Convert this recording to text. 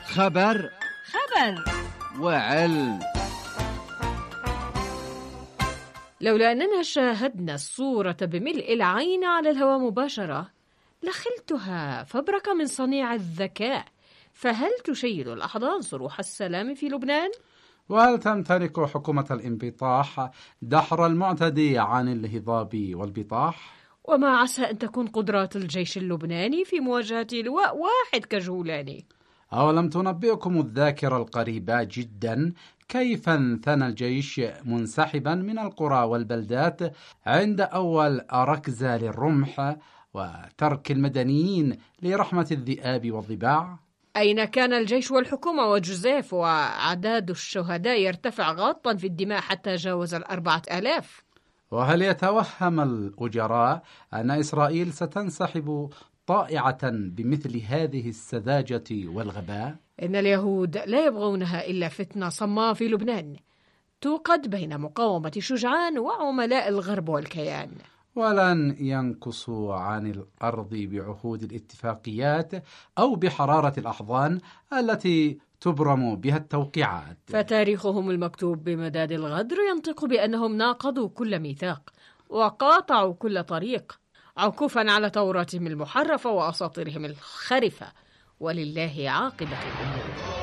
خبر وعلم. لولا أننا شاهدنا الصورة بملء العين على الهواء مباشرة لخلتها فبركة من صنيع الذكاء. فهل تشيد الأحضان صروح السلام في لبنان؟ وهل تمتلك حكومة الانبطاح دحر المعتدي عن الهضاب والبطاح؟ وما عسى أن تكون قدرات الجيش اللبناني في مواجهة لواء واحد كجولاني؟ أولم تنبئكم الذاكرة القريبة جدا كيف انثنى الجيش منسحبا من القرى والبلدات عند أول ركزة للرمح وترك المدنيين لرحمة الذئاب والضباع؟ أين كان الجيش والحكومة وجوزيف وعداد الشهداء يرتفع غاطا في الدماء حتى جاوز 4000؟ وهل يتوهم الأجراء أن إسرائيل ستنسحب طائعة بمثل هذه السذاجة والغباء؟ إن اليهود لا يبغونها إلا فتنة صماء في لبنان توقد بين مقاومة شجعان وعملاء الغرب والكيان. ولن ينقصوا عن الأرض بعهود الاتفاقيات أو بحرارة الأحضان التي تبرم بها التوقيعات. فتاريخهم المكتوب بمداد الغدر ينطق بأنهم ناقضوا كل ميثاق وقاطعوا كل طريق عكوفا على توراتهم المحرفة وأساطيرهم الخرفة. ولله عاقبة الأمور.